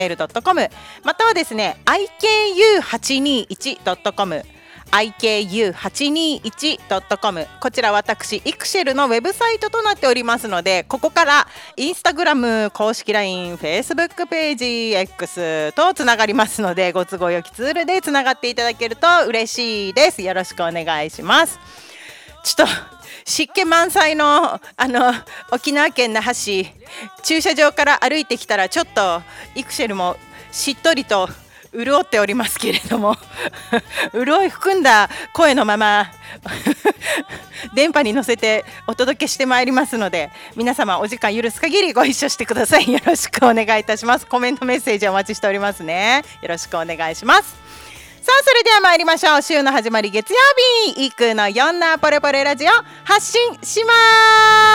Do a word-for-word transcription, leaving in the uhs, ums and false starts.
メールドットコム またはですね アイケーユーはちにいちドットコムアイケーユーはちにいちドットコム こちら私イクシェルのウェブサイトとなっておりますので、ここからインスタグラム公式 ライン、フェイスブックページ X とつながりますので、ご都合よきツールでつながっていただけると嬉しいです。よろしくお願いします。ちょっと湿気満載のあの沖縄県那覇市、駐車場から歩いてきたらちょっとイクシェルもしっとりと潤っておりますけれども潤い含んだ声のまま電波に乗せてお届けしてまいりますので、皆様お時間許す限りご一緒してください。よろしくお願いいたします。コメントメッセージお待ちしておりますね。よろしくお願いします。さあそれでは参りましょう。週の始まり月曜日、イクのよんなポレポレラジオ発信します。